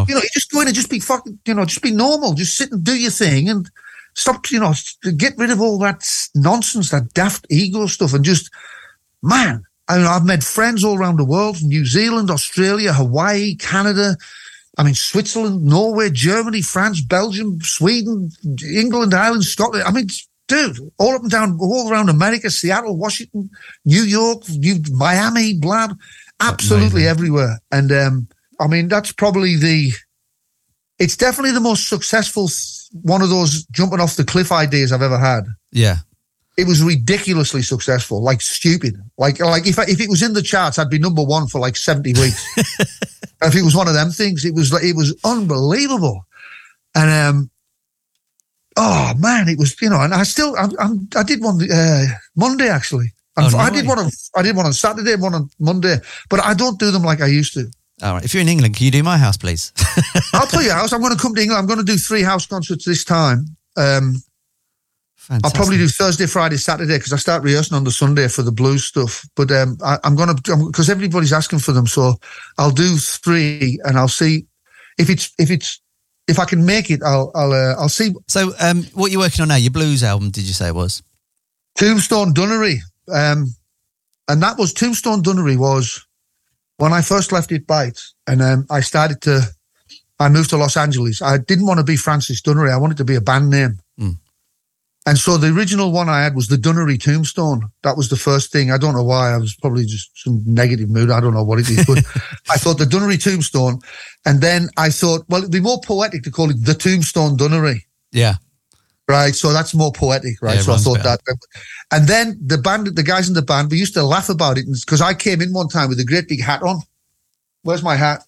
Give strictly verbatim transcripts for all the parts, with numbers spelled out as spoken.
You know, you just go in and just be fucking, you know, just be normal. Just sit and do your thing and stop, you know, get rid of all that nonsense, that daft ego stuff, and just, man, I mean, I've made friends all around the world, New Zealand, Australia, Hawaii, Canada, I mean, Switzerland, Norway, Germany, France, Belgium, Sweden, England, Ireland, Scotland. I mean, dude, all up and down, all around America, Seattle, Washington, New York, New, Miami, blah, absolutely Amazing. Everywhere. And, um, I mean, that's probably the, it's definitely the most successful one of those jumping off the cliff ideas I've ever had. Yeah. It was ridiculously successful, like stupid. Like, like if I, if it was in the charts, I'd be number one for like seventy weeks. If it was one of them things, it was like, it was unbelievable. And, um, oh man, it was, you know, and I still, I, I'm, I did one, uh, Monday actually. And oh, I did one on, I did one on Saturday, one on Monday, but I don't do them like I used to. All right. If you're in England, can you do my house, please? I'll play your house. I'm going to come to England. I'm going to do three house concerts this time. Um, Fantastic. I'll probably do Thursday, Friday, Saturday because I start rehearsing on the Sunday for the blues stuff. But um, I, I'm going to, because everybody's asking for them, so I'll do three, and I'll see if it's if it's if I can make it. I'll I'll uh, I'll see. So, um, what you're working on now? Your blues album? Did you say it was Tombstone Dunnery? Um, and that was Tombstone Dunnery was when I first left It Bites, and um, I started to. I moved to Los Angeles. I didn't want to be Francis Dunnery. I wanted to be a band name. Mm. And so the original one I had was the Dunnery Tombstone. That was the first thing. I don't know why. I was probably just some negative mood. I don't know what it is. But I thought the Dunnery Tombstone. And then I thought, well, it'd be more poetic to call it the Tombstone Dunnery. Yeah. Right. So that's more poetic, right? Yeah, so I thought better. that. And then the band, the guys in the band, we used to laugh about it because I came in one time with a great big hat on. Where's my hat?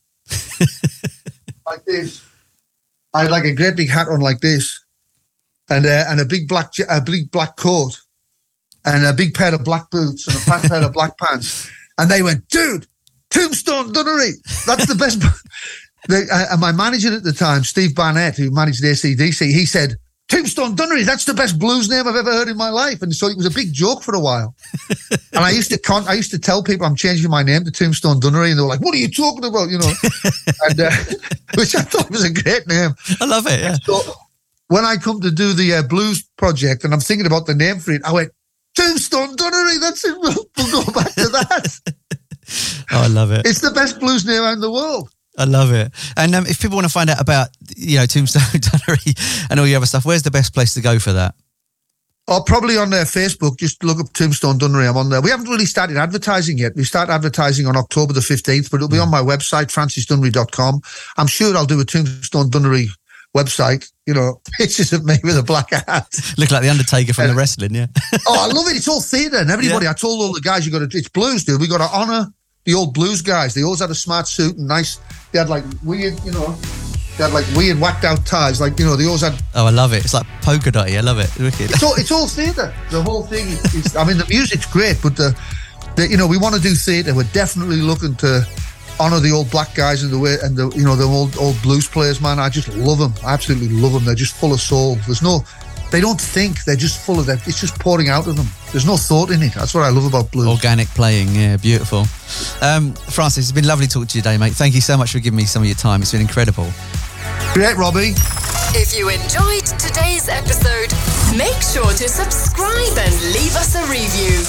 Like this. I had like a great big hat on like this. And uh, and a big black a big black coat, and a big pair of black boots, and a fat pair of black pants. And they went, dude, Tombstone Dunnery, that's the best. the, uh, and my manager at the time, Steve Barnett, who managed A C D C, he said, Tombstone Dunnery, that's the best blues name I've ever heard in my life. And so it was a big joke for a while. And I used to con- I used to tell people I'm changing my name to Tombstone Dunnery, and they were like, what are you talking about? You know, and uh, which I thought was a great name. I love it. Yeah. So, when I come to do the uh, blues project and I'm thinking about the name for it, I went, Tombstone Dunnery, that's it. We'll, we'll go back to that. Oh, I love it. It's the best blues name in the world. I love it. And um, if people want to find out about, you know, Tombstone Dunnery and all your other stuff, where's the best place to go for that? Oh, probably on their Facebook. Just look up Tombstone Dunnery. I'm on there. We haven't really started advertising yet. We start advertising on October the fifteenth, but it'll be mm. on my website, francis dunnery dot com. I'm sure I'll do a Tombstone Dunnery website, you know, pictures of me with a black hat. Look like the Undertaker from uh, the wrestling, yeah. Oh, I love it. It's all theatre and everybody. Yeah. I told all the guys, you got to, it's blues, dude. We got to honour the old blues guys. They always had a smart suit and nice, they had like weird, you know, they had like weird whacked out ties. Like, you know, they always had. Oh, I love it. It's like polka dotty. I love it. Wicked. It's all, it's all theatre. The whole thing is, I mean, the music's great, but the, the you know, we want to do theatre. We're definitely looking to honour the old black guys and the way and the you know the old old blues players, man. I just love them. I absolutely love them. They're just full of soul. There's no, they don't think. They're just full of that. It's just pouring out of them. There's no thought in it. That's what I love about blues. Organic playing, yeah, beautiful. Um, Francis, it's been lovely talking to you today, mate. Thank you so much for giving me some of your time. It's been incredible. Great, Robbie. If you enjoyed today's episode, make sure to subscribe and leave us a review.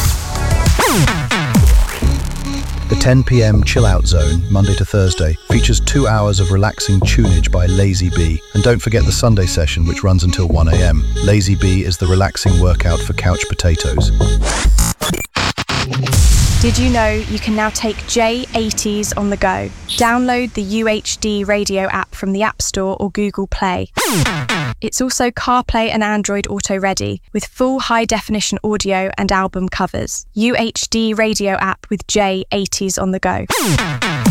The ten p.m. Chill Out Zone, Monday to Thursday, features two hours of relaxing tunage by Lazy Bee. And don't forget the Sunday session, which runs until one a.m. Lazy Bee is the relaxing workout for couch potatoes. Did you know you can now take J eighties on the go? Download the U H D radio app from the App Store or Google Play. It's also CarPlay and Android Auto ready with full high-definition audio and album covers. U H D radio app with J eighties on the go.